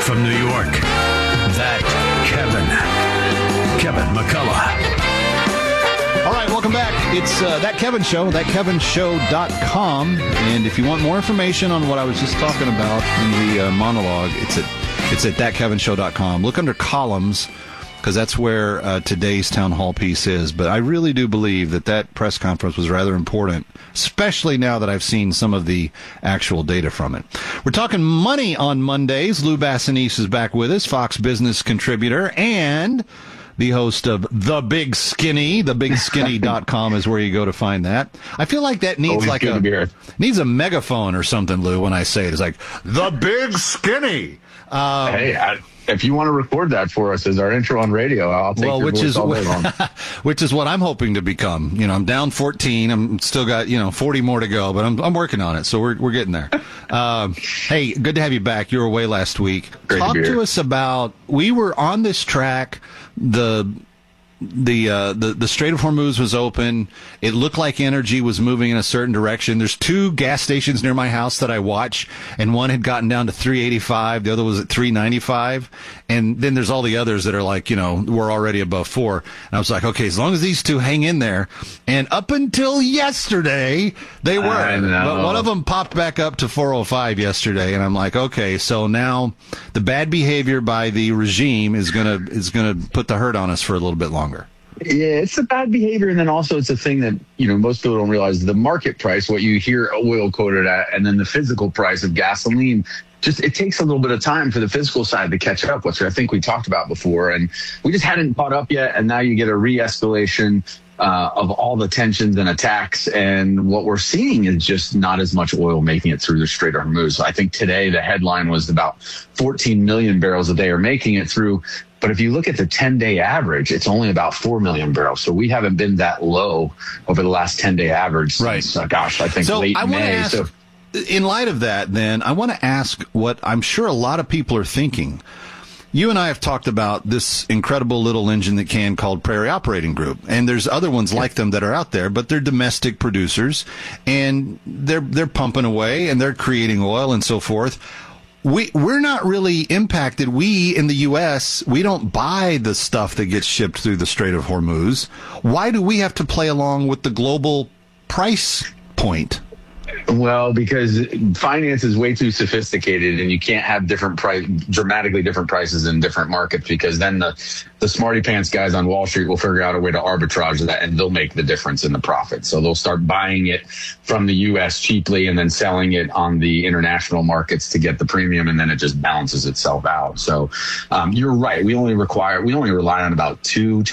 from New York, that Kevin McCullough. All right, welcome back. It's That Kevin Show, thatkevinshow.com. And if you want more information on what I was just talking about in the monologue, it's at thatkevinshow.com. Look under columns, because that's where today's town hall piece is. But I really do believe that press conference was rather important, especially now that I've seen some of the actual data from it. We're talking money on Mondays. Lou Bassanese is back with us, Fox Business contributor and the host of The Big Skinny. TheBigSkinny.com is where you go to find that. I feel like that needs needs a megaphone or something, Lou, when I say it. It's like, The Big Skinny. If you want to record that for us as our intro on radio, I'll take your voice all day long. Which is what I'm hoping to become. You know, I'm down 14. I'm still got 40 more to go, but I'm working on it. So we're getting there. Hey, good to have you back. You were away last week. Great Talk to be here. to us about. We were on this track. The Strait of Hormuz was open. It looked like energy was moving in a certain direction. There's two gas stations near my house that I watch, and one had gotten down to 385. The other was at 395. And then there's all the others that are like, we're already above 4. And I was like, okay, as long as these two hang in there. And up until yesterday, they were. I know. But one of them popped back up to 405 yesterday. And I'm like, okay, so now the bad behavior by the regime is gonna put the hurt on us for a little bit longer. Yeah, it's a bad behavior, and then also it's a thing that most people don't realize: the market price, what you hear oil quoted at, and then the physical price of gasoline. It takes a little bit of time for the physical side to catch up, which I think we talked about before, and we just hadn't caught up yet. And now you get a re-escalation of all the tensions and attacks, and what we're seeing is just not as much oil making it through the Strait of Hormuz. So I think today the headline was about 14 million barrels a day are making it through. But if you look at the 10-day average, it's only about 4 million barrels. So we haven't been that low over the last 10-day average since, I think late May. In light of that, then, I want to ask what I'm sure a lot of people are thinking. You and I have talked about this incredible little engine that can called Prairie Operating Group, and there's other ones like them that are out there, but they're domestic producers, and they're pumping away, and they're creating oil and so forth. We're not really impacted. We in the U.S., we don't buy the stuff that gets shipped through the Strait of Hormuz. Why do we have to play along with the global price point? Well, because finance is way too sophisticated, and you can't have dramatically different prices in different markets, because then the smarty pants guys on Wall Street will figure out a way to arbitrage that, and they'll make the difference in the profit. So they'll start buying it from the U.S. cheaply and then selling it on the international markets to get the premium, and then it just balances itself out. So you're right. We only rely on about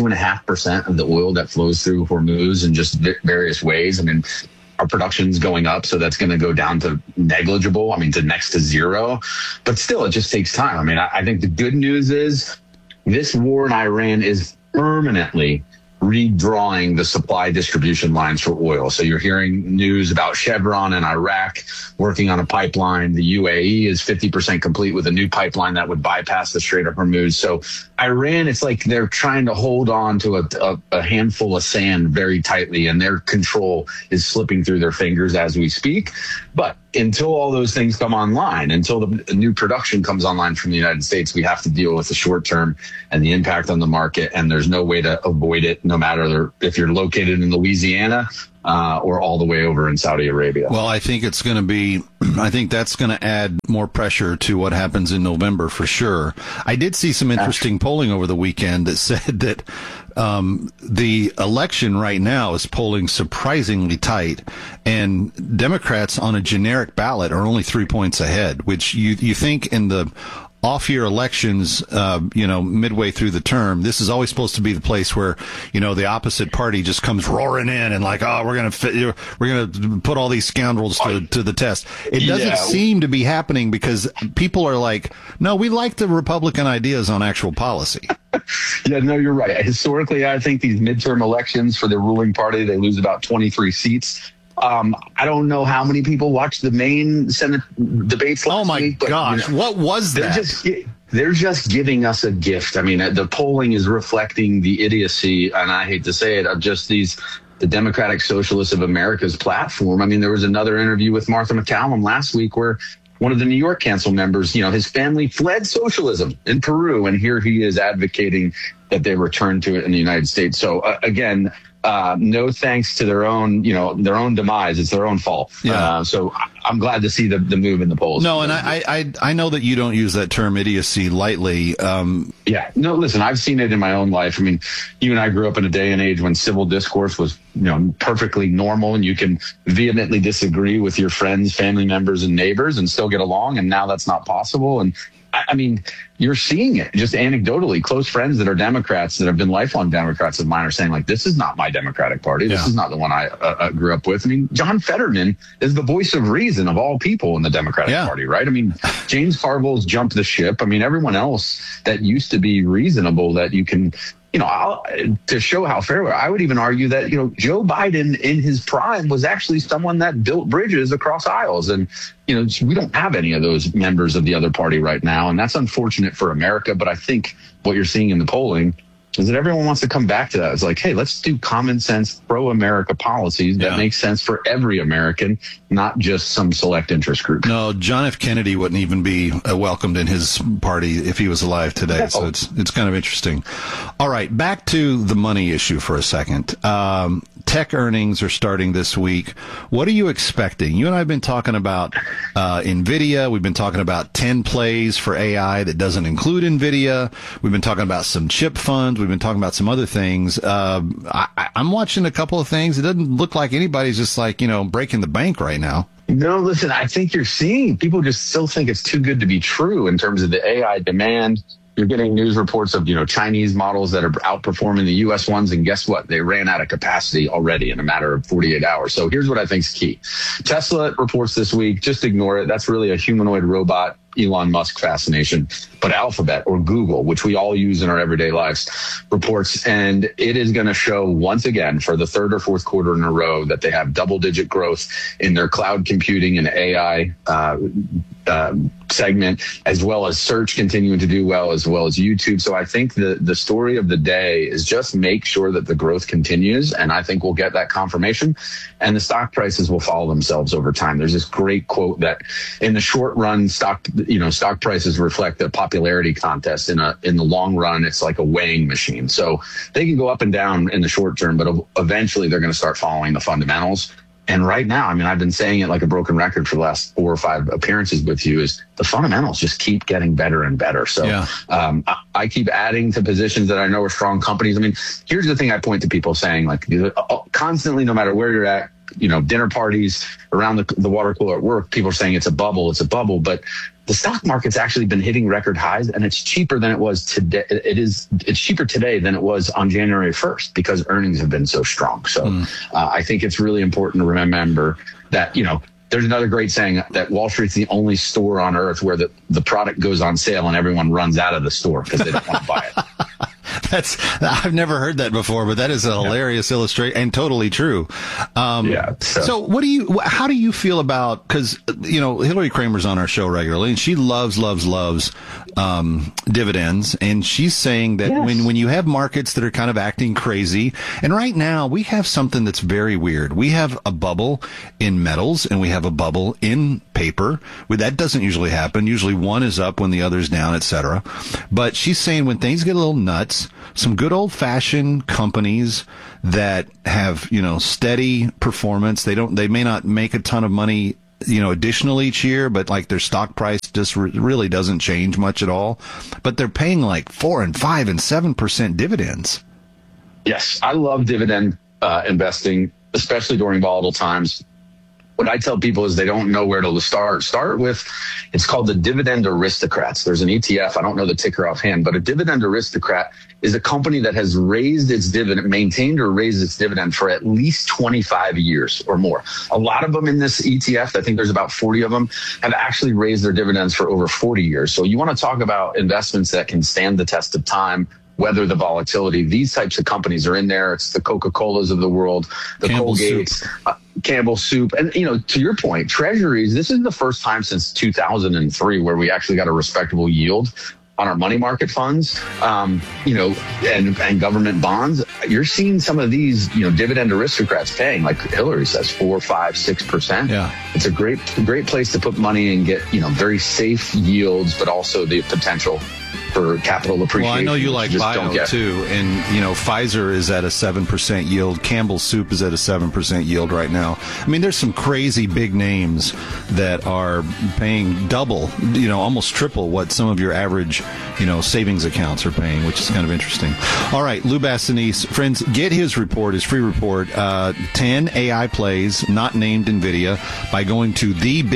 2.5% of the oil that flows through Hormuz in just various ways. I mean, our production's going up, so that's going to go down to negligible. To next to zero. But still, it just takes time. I think the good news is this war in Iran is permanently redrawing the supply distribution lines for oil. So you're hearing news about Chevron and Iraq working on a pipeline. The UAE is 50% complete with a new pipeline that would bypass the Strait of Hormuz. So Iran, it's like they're trying to hold on to a handful of sand very tightly, and their control is slipping through their fingers as we speak. But until all those things come online, until the new production comes online from the United States, we have to deal with the short term and the impact on the market. And there's no way to avoid it, no matter if you're located in Louisiana or all the way over in Saudi Arabia. Well, I think that's going to add more pressure to what happens in November for sure. I did see some interesting polling over the weekend that said that the election right now is polling surprisingly tight, and Democrats on a generic ballot are only 3 points ahead, which you think in the off-year elections, midway through the term, this is always supposed to be the place where, the opposite party just comes roaring in and like, oh, we're going to put all these scoundrels to the test. It doesn't seem to be happening because people are like, no, we like the Republican ideas on actual policy. Yeah, no, you're right. Historically, I think these midterm elections for the ruling party, they lose about 23 seats. I don't know how many people watched the main Senate debates last week. Oh, my gosh. What was that? They're just giving us a gift. The polling is reflecting the idiocy, and I hate to say it, of just the Democratic Socialists of America's platform. There was another interview with Martha McCallum last week where one of the New York Council members, his family fled socialism in Peru, and here he is advocating that they return to it in the United States. So again, no thanks to their own demise. It's their own fault. Yeah. So I'm glad to see the move in the polls. No, and I know that you don't use that term idiocy lightly. Yeah. No, listen, I've seen it in my own life. I mean, you and I grew up in a day and age when civil discourse was, perfectly normal, and you can vehemently disagree with your friends, family members, and neighbors and still get along. And now that's not possible. And I mean, you're seeing it just anecdotally. Close friends that are Democrats, that have been lifelong Democrats of mine, are saying, like, this is not my Democratic Party. This is not the one I grew up with. I mean, John Fetterman is the voice of reason of all people in the Democratic Party, right? I mean, James Carville's jumped the ship. I mean, everyone else that used to be reasonable that you can, to show how fair, I would even argue that, Joe Biden in his prime was actually someone that built bridges across aisles. And, we don't have any of those members of the other party right now. And that's unfortunate for America. But I think what you're seeing in the polling is that everyone wants to come back to that. It's like, hey, let's do common sense, pro-America policies that make sense for every American, not just some select interest group. No, John F. Kennedy wouldn't even be welcomed in his party if he was alive today. So it's kind of interesting. All right, back to the money issue for a second. Tech earnings are starting this week. What are you expecting? You and I have been talking about NVIDIA. We've been talking about 10 plays for AI that doesn't include NVIDIA. We've been talking about some chip funds. We've been talking about some other things. I'm watching a couple of things. It doesn't look like anybody's just breaking the bank right now. No, listen, I think you're seeing people just still think it's too good to be true in terms of the AI demand. You're getting news reports of, Chinese models that are outperforming the U.S. ones. And guess what? They ran out of capacity already in a matter of 48 hours. So here's what I think is key. Tesla reports this week. Just ignore it. That's really a humanoid robot, Elon Musk fascination. But Alphabet, or Google, which we all use in our everyday lives, reports, and it is going to show once again for the third or fourth quarter in a row that they have double-digit growth in their cloud computing and AI segment, as well as search continuing to do well, as well as YouTube. So I think the story of the day is just make sure that the growth continues, and I think we'll get that confirmation, and the stock prices will follow themselves over time. There's this great quote that in the short run, stock prices reflect the popularity contest. In the long run, it's like a weighing machine. So they can go up and down in the short term, but eventually they're going to start following the fundamentals. And right now, I mean, I've been saying it like a broken record for the last 4 or 5 appearances with you, is the fundamentals just keep getting better and better. So I keep adding to positions that I know are strong companies. I mean, here's the thing I point to people saying, like, constantly, no matter where you're at, dinner parties, around the water cooler at work, people are saying it's a bubble. But the stock market's actually been hitting record highs, and it's cheaper than it was today. It's cheaper today than it was on January 1st because earnings have been so strong. So I think it's really important to remember that, there's another great saying that Wall Street's the only store on earth where the product goes on sale and everyone runs out of the store because they don't want to buy it. I've never heard that before, but that is a hilarious illustration and totally true. So how do you feel about, because, Hillary Kramer's on our show regularly, and she loves dividends. And she's saying that when you have markets that are kind of acting crazy, and right now we have something that's very weird. We have a bubble in metals and we have a bubble in paper. That doesn't usually happen. Usually one is up when the other's down, etc. But she's saying when things get a little nuts, some good old-fashioned companies that have, steady performance. They may not make a ton of money, additional each year, but like their stock price just really doesn't change much at all. But they're paying like 4 and 5 and 7% dividends. Yes, I love dividend investing, especially during volatile times. What I tell people is they don't know where to start. Start with, it's called the Dividend Aristocrats. There's an ETF. I don't know the ticker offhand, but a Dividend Aristocrat is a company that has raised its dividend, maintained or raised its dividend for at least 25 years or more. A lot of them in this ETF, I think there's about 40 of them, have actually raised their dividends for over 40 years. So you want to talk about investments that can stand the test of time, weather the volatility. These types of companies are in there. It's the Coca-Colas of the world, the Colgates, Campbell Soup. And, to your point, treasuries, this is the first time since 2003 where we actually got a respectable yield our money market funds, and government bonds, you're seeing some of these, dividend aristocrats paying, like Hillary says, 4%, 5%, 6%. Yeah. It's a great place to put money and get, very safe yields, but also the potential for capital appreciation. Well, I know you like bio too, and Pfizer is at a 7% yield. Campbell's Soup is at a 7% yield right now. I mean, there's some crazy big names that are paying double, almost triple what some of your average, savings accounts are paying, which is kind of interesting. All right, Lou Bassanese, friends, get his report, his free report, 10 AI plays not named NVIDIA, by going to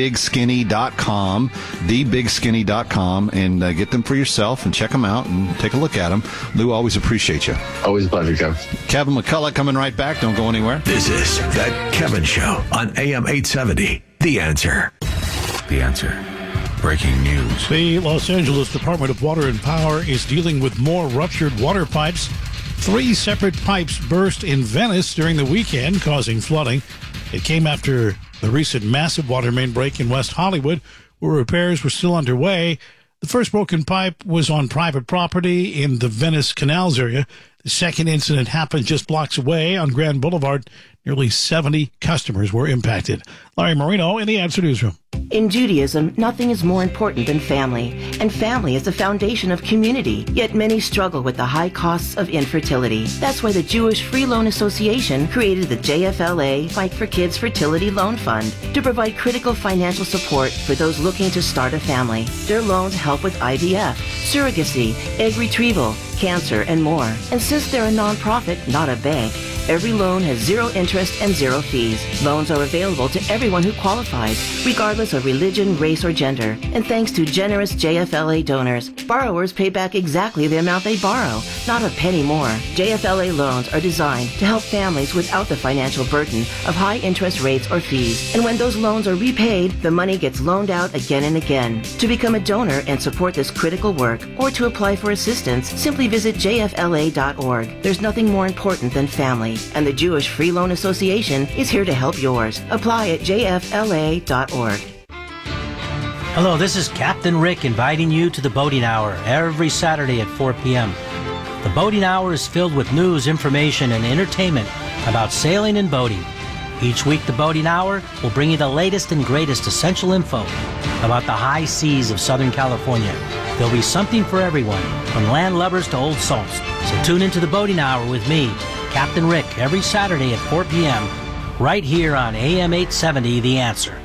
thebigskinny.com, and get them for yourself and check them out and take a look at them. Lou, always appreciate you. Always a pleasure, Kevin. Kevin McCullough coming right back. Don't go anywhere. This is That Kevin Show on AM 870. The Answer. The Answer. Breaking news. The Los Angeles Department of Water and Power is dealing with more ruptured water pipes. 3 separate pipes burst in Venice during the weekend, causing flooding. It came after the recent massive water main break in West Hollywood, where repairs were still underway. The first broken pipe was on private property in the Venice Canals area. The second incident happened just blocks away on Grand Boulevard. Nearly 70 customers were impacted. Larry Marino in the Answer Newsroom. In Judaism, nothing is more important than family, and family is the foundation of community. Yet many struggle with the high costs of infertility. That's why the Jewish Free Loan Association created the JFLA Fight for Kids Fertility Loan Fund to provide critical financial support for those looking to start a family. Their loans help with IVF, surrogacy, egg retrieval, cancer, and more. And since they're a nonprofit, not a bank, every loan has 0 interest and 0 fees. Loans are available to everyone who qualifies, regardless of religion, race, or gender. And thanks to generous JFLA donors, borrowers pay back exactly the amount they borrow, not a penny more. JFLA loans are designed to help families without the financial burden of high interest rates or fees. And when those loans are repaid, the money gets loaned out again and again. To become a donor and support this critical work, or to apply for assistance, simply visit jfla.org. There's nothing more important than family, and the Jewish Free Loan Association is here to help yours. Apply at jfla.org. Hello, this is Captain Rick inviting you to the Boating Hour every Saturday at 4 p.m. The Boating Hour is filled with news, information, and entertainment about sailing and boating. Each week, the Boating Hour will bring you the latest and greatest essential info about the high seas of Southern California. There'll be something for everyone, from land lubbers to old salts. So tune into the Boating Hour with me, Captain Rick, every Saturday at 4 p.m., right here on AM 870, The Answer.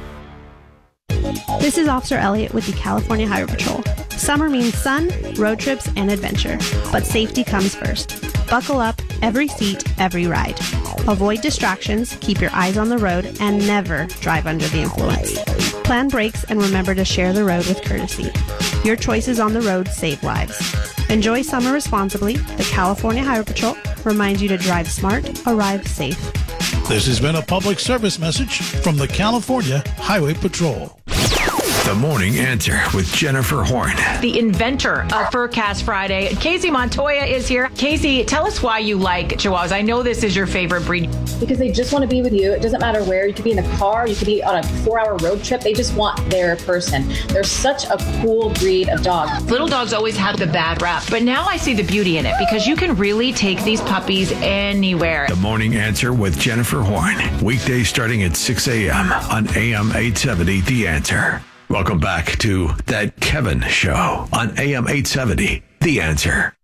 This is Officer Elliott with the California Highway Patrol. Summer means sun, road trips, and adventure, but safety comes first. Buckle up, every seat, every ride. Avoid distractions, keep your eyes on the road, and never drive under the influence. Plan brakes and remember to share the road with courtesy. Your choices on the road save lives. Enjoy summer responsibly. The California Highway Patrol reminds you to drive smart, arrive safe. This has been a public service message from the California Highway Patrol. The Morning Answer with Jennifer Horn. The inventor of Furcast Friday, Casey Montoya, is here. Casey, tell us why you like Chihuahuas. I know this is your favorite breed. Because they just want to be with you. It doesn't matter where. You could be in the car. You could be on a 4-hour road trip. They just want their person. They're such a cool breed of dog. Little dogs always have the bad rap, but now I see the beauty in it because you can really take these puppies anywhere. The Morning Answer with Jennifer Horn. Weekdays starting at 6 a.m. on AM 870, The Answer. Welcome back to That Kevin Show on AM 870, The Answer.